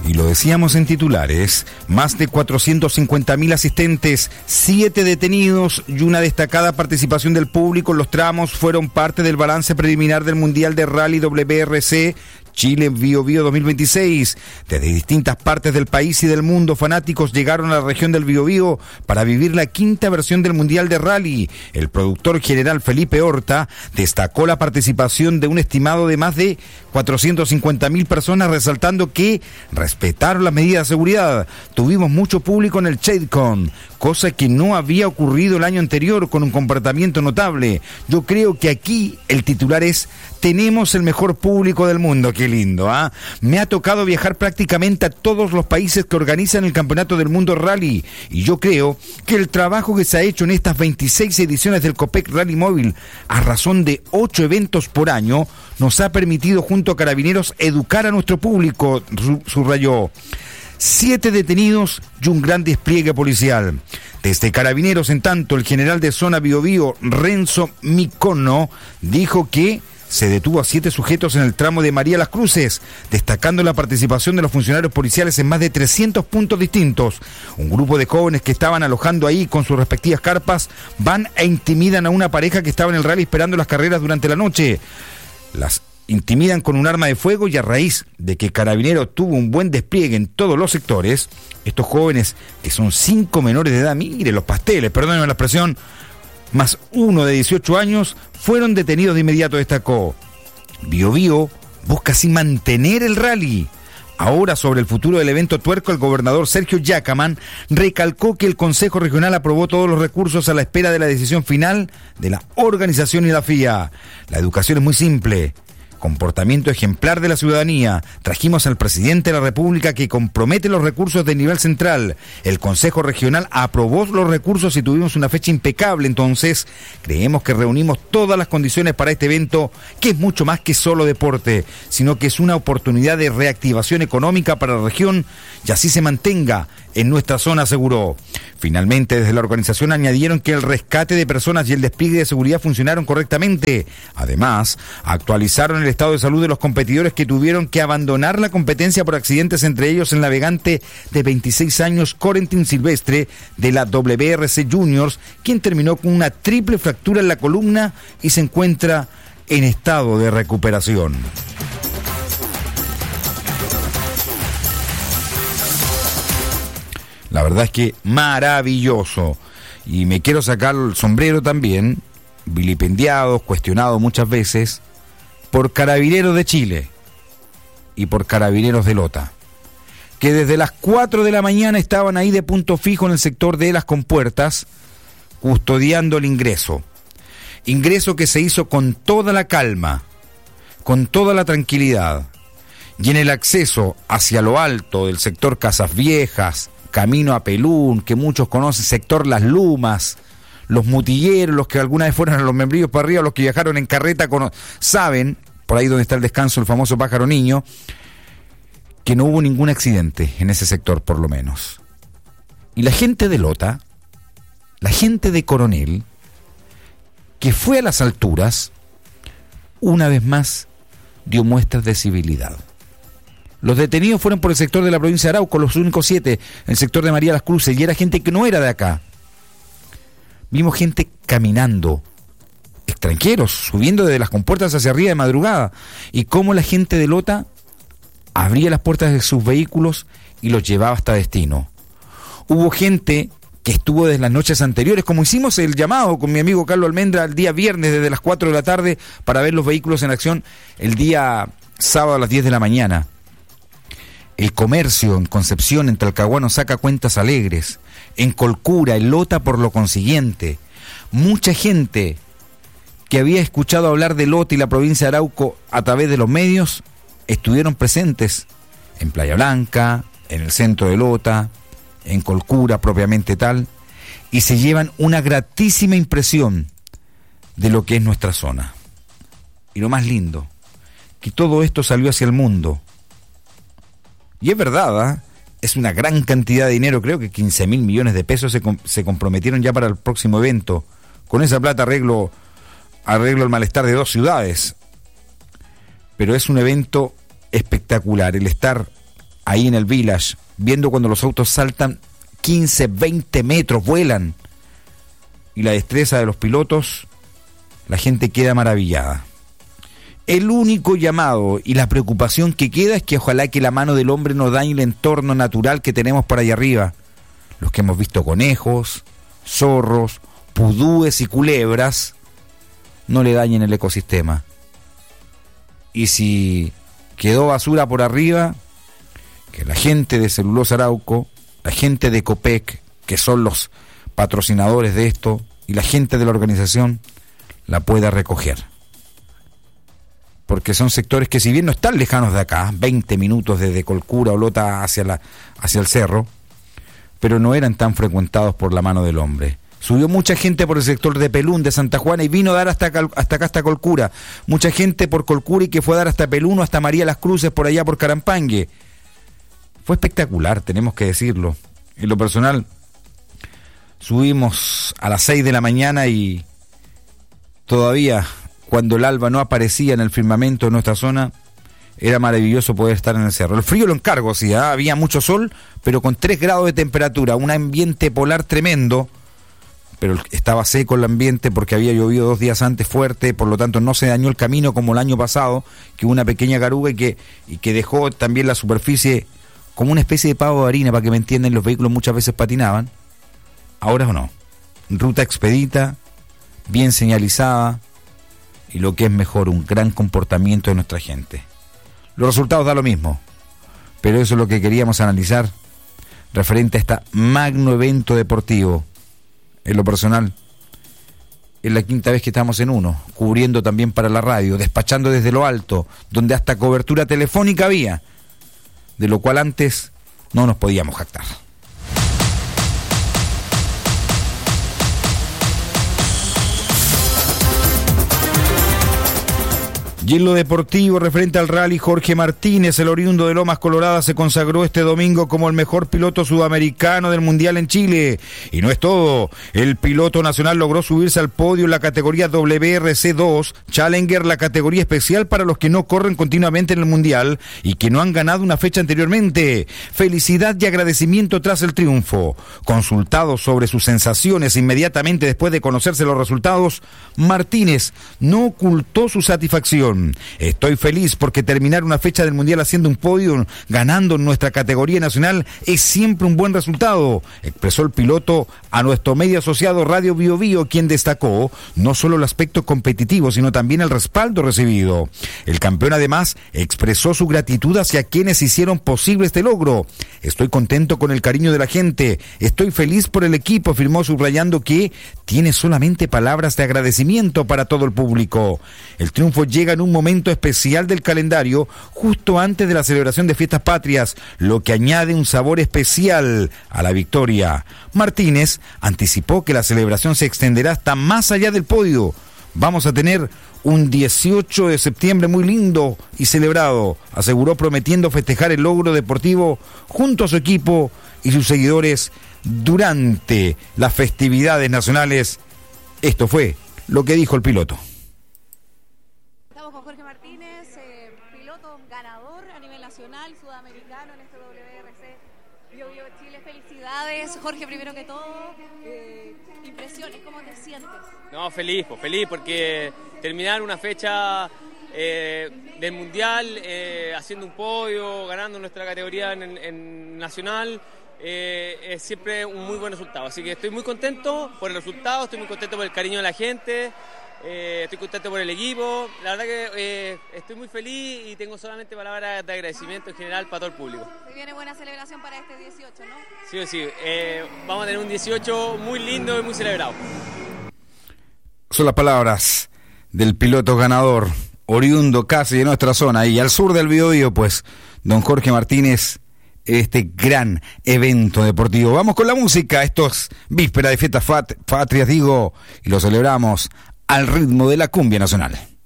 Y lo decíamos en titulares, más de 450.000 asistentes, 7 detenidos y una destacada participación del público en los tramos fueron parte del balance preliminar del Mundial de Rally WRC Chile Bío Bío 2026. Desde distintas partes del país y del mundo, fanáticos llegaron a la región del Bío Bío para vivir la quinta versión del Mundial de Rally. El productor general Felipe Horta destacó la participación de un estimado de más de 450.000 personas, resaltando que respetaron las medidas de seguridad. Tuvimos mucho público en el ShadeCon, cosa que no había ocurrido el año anterior, con un comportamiento notable. Yo creo que aquí el titular es: tenemos el mejor público del mundo. Qué lindo, ¿ah? Me ha tocado viajar prácticamente a todos los países que organizan el Campeonato del Mundo Rally, y yo creo que el trabajo que se ha hecho en estas 26 ediciones del Copec Rally Móvil, a razón de 8 eventos por año, nos ha permitido junto a Carabineros educar a nuestro público, subrayó. 7 detenidos y un gran despliegue policial. Desde Carabineros, en tanto, el general de zona Bío Bío, Renzo Micono, dijo que se detuvo a 7 sujetos en el tramo de María Las Cruces, destacando la participación de los funcionarios policiales en más de 300 puntos distintos. Un grupo de jóvenes que estaban alojando ahí con sus respectivas carpas van e intimidan a una pareja que estaba en el rally esperando las carreras durante la noche. Las intimidan con un arma de fuego, y a raíz de que Carabineros tuvo un buen despliegue en todos los sectores, estos jóvenes, que son 5 menores de edad, mire los pasteles, perdónenme la expresión, más uno de 18 años, fueron detenidos de inmediato, destacó. Bío Bío busca así mantener el rally. Ahora, sobre el futuro del evento tuerco, el gobernador Sergio Yacaman recalcó que el Consejo Regional aprobó todos los recursos a la espera de la decisión final de la organización y la FIA. La educación es muy simple: comportamiento ejemplar de la ciudadanía. Trajimos al presidente de la República, que compromete los recursos del nivel central. El Consejo Regional aprobó los recursos y tuvimos una fecha impecable. Entonces, creemos que reunimos todas las condiciones para este evento, que es mucho más que solo deporte, sino que es una oportunidad de reactivación económica para la región, y así se mantenga en nuestra zona, aseguró. Finalmente, desde la organización añadieron que el rescate de personas y el despliegue de seguridad funcionaron correctamente. Además, actualizaron el estado de salud de los competidores, que tuvieron que abandonar la competencia por accidentes, entre ellos el navegante de 26 años Corentin Silvestre de la WRC Juniors, quien terminó con una triple fractura en la columna y se encuentra en estado de recuperación. La verdad es que maravilloso, y me quiero sacar el sombrero también, vilipendiados, cuestionados muchas veces, por Carabineros de Chile y por Carabineros de Lota, que desde las 4 de la mañana estaban ahí de punto fijo en el sector de las compuertas, custodiando el ingreso que se hizo con toda la calma, con toda la tranquilidad, y en el acceso hacia lo alto del sector Casas Viejas, camino a Pelún, que muchos conocen, sector Las Lumas, los mutilleros, los que alguna vez fueron a los Membrillos para arriba, los que viajaron en carreta, saben, por ahí donde está el descanso, el famoso Pájaro Niño, que no hubo ningún accidente en ese sector, por lo menos. Y la gente de Lota, la gente de Coronel, que fue a las alturas, una vez más dio muestras de civilidad. Los detenidos fueron por el sector de la provincia de Arauco, los únicos 7, en el sector de María Las Cruces, y era gente que no era de acá. Vimos gente caminando, extranjeros, subiendo desde las compuertas hacia arriba de madrugada, y cómo la gente de Lota abría las puertas de sus vehículos y los llevaba hasta destino. Hubo gente que estuvo desde las noches anteriores, como hicimos el llamado con mi amigo Carlos Almendra el día viernes desde las 4 de la tarde para ver los vehículos en acción el día sábado a las 10 de la mañana. El comercio en Concepción, en Talcahuano, saca cuentas alegres. En Colcura, en Lota, por lo consiguiente. Mucha gente que había escuchado hablar de Lota y la provincia de Arauco a través de los medios estuvieron presentes en Playa Blanca, en el centro de Lota, en Colcura propiamente tal, y se llevan una gratísima impresión de lo que es nuestra zona. Y lo más lindo, que todo esto salió hacia el mundo. Y es verdad, ¿eh? Es una gran cantidad de dinero, creo que 15.000 millones de pesos se comprometieron ya para el próximo evento. Con esa plata arreglo el malestar de 2 ciudades. Pero es un evento espectacular, el estar ahí en el Village, viendo cuando los autos saltan 15, 20 metros, vuelan, y la destreza de los pilotos, la gente queda maravillada. El único llamado y la preocupación que queda es que ojalá que la mano del hombre no dañe el entorno natural que tenemos por allá arriba. Los que hemos visto conejos, zorros, pudúes y culebras, no le dañen el ecosistema. Y si quedó basura por arriba, que la gente de Celulosa Arauco, la gente de Copec, que son los patrocinadores de esto, y la gente de la organización, la pueda recoger. Porque son sectores que, si bien no están lejanos de acá, 20 minutos desde Colcura o Lota hacia el cerro, pero no eran tan frecuentados por la mano del hombre. Subió mucha gente por el sector de Pelún, de Santa Juana, y vino a dar hasta acá, hasta Colcura. Mucha gente por Colcura y que fue a dar hasta Pelún o hasta María Las Cruces, por allá por Carampangue. Fue espectacular, tenemos que decirlo. En lo personal, subimos a las 6 de la mañana y todavía, cuando el alba no aparecía en el firmamento de nuestra zona, era maravilloso poder estar en el cerro. El frío lo encargo, sí, había mucho sol, pero con 3 grados de temperatura, un ambiente polar tremendo, pero estaba seco el ambiente porque había llovido 2 días antes fuerte, por lo tanto no se dañó el camino como el año pasado, que hubo una pequeña garuga y que dejó también la superficie como una especie de pavo de harina, para que me entiendan, los vehículos muchas veces patinaban. Ahora o no, ruta expedita, bien señalizada, y lo que es mejor, un gran comportamiento de nuestra gente. Los resultados da lo mismo, pero eso es lo que queríamos analizar referente a este magno evento deportivo. En lo personal, es la 5ª vez que estamos en uno, cubriendo también para la radio, despachando desde lo alto, donde hasta cobertura telefónica había, de lo cual antes no nos podíamos jactar. Y en lo deportivo, referente al rally, Jorge Martínez, el oriundo de Lomas Coloradas, se consagró este domingo como el mejor piloto sudamericano del Mundial en Chile. Y no es todo, el piloto nacional logró subirse al podio en la categoría WRC2, Challenger, la categoría especial para los que no corren continuamente en el Mundial y que no han ganado una fecha anteriormente. Felicidad y agradecimiento tras el triunfo. Consultado sobre sus sensaciones inmediatamente después de conocerse los resultados, Martínez no ocultó su satisfacción. Estoy feliz porque terminar una fecha del Mundial haciendo un podio, ganando en nuestra categoría nacional, es siempre un buen resultado, expresó el piloto a nuestro medio asociado Radio Bio Bio, quien destacó no solo el aspecto competitivo, sino también el respaldo recibido. El campeón además expresó su gratitud hacia quienes hicieron posible este logro. Estoy contento con el cariño de la gente, estoy feliz por el equipo, afirmó, subrayando que tiene solamente palabras de agradecimiento para todo el público. El triunfo llega en un momento especial del calendario, justo antes de la celebración de Fiestas Patrias, lo que añade un sabor especial a la victoria. Martínez anticipó que la celebración se extenderá hasta más allá del podio. Vamos a tener un 18 de septiembre muy lindo y celebrado, aseguró, prometiendo festejar el logro deportivo junto a su equipo y sus seguidores durante las festividades nacionales. Esto fue lo que dijo el piloto. Estamos con Jorge Martínez, piloto ganador a nivel nacional, sudamericano en este WRC Bio Bio Chile. Felicidades, Jorge, primero que todo. Impresiones, ¿cómo te sientes? No, feliz porque terminar una fecha del Mundial, haciendo un podio, ganando nuestra categoría en nacional, es siempre un muy buen resultado. Así que estoy muy contento por el resultado, estoy muy contento por el cariño de la gente, estoy contento por el equipo. La verdad que estoy muy feliz y tengo solamente palabras de agradecimiento en general para todo el público. Se viene buena celebración para este 18, ¿no? Sí o sí, vamos a tener un 18 muy lindo y muy celebrado. Son las palabras del piloto ganador, oriundo casi de nuestra zona, y al sur del Biobío, pues, don Jorge Martínez, este gran evento deportivo. Vamos con la música, esto es víspera de Fiestas Patrias, digo, y lo celebramos al ritmo de la cumbia nacional.